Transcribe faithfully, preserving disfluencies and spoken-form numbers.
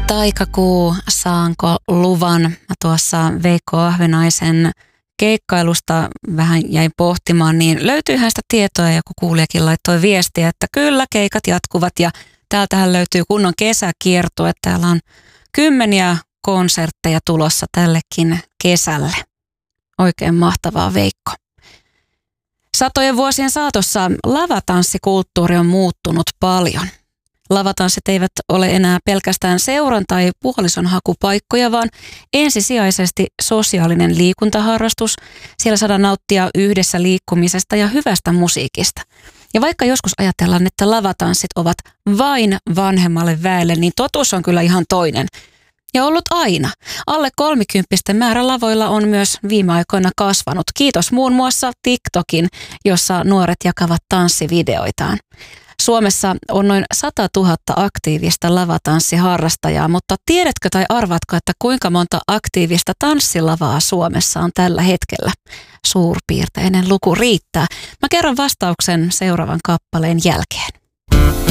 Taikakuu, saanko luvan? Mä tuossa Veikko Ahvenaisen keikkailusta vähän jäin pohtimaan, niin löytyyhän sitä tietoa ja kun kuulijakin laittoi viestiä, että kyllä keikat jatkuvat ja täältähän löytyy kunnon kesäkierto, että täällä on kymmeniä konsertteja tulossa tällekin kesälle. Oikein mahtavaa, Veikko. Satojen vuosien saatossa lavatanssikulttuuri on muuttunut paljon. Lavatanssit eivät ole enää pelkästään seuran tai puolison hakupaikkoja, vaan ensisijaisesti sosiaalinen liikuntaharrastus. Siellä saadaan nauttia yhdessä liikkumisesta ja hyvästä musiikista. Ja vaikka joskus ajatellaan, että lavatanssit ovat vain vanhemmalle väelle, niin totuus on kyllä ihan toinen. Ja ollut aina. Alle kolmikymppisten määrä lavoilla on myös viime aikoina kasvanut. Kiitos muun muassa TikTokin, jossa nuoret jakavat tanssivideoitaan. Suomessa on noin sata tuhatta aktiivista lavatanssiharrastajaa, mutta tiedätkö tai arvaatko, että kuinka monta aktiivista tanssilavaa Suomessa on tällä hetkellä? Suurpiirteinen luku riittää. Mä kerron vastauksen seuraavan kappaleen jälkeen.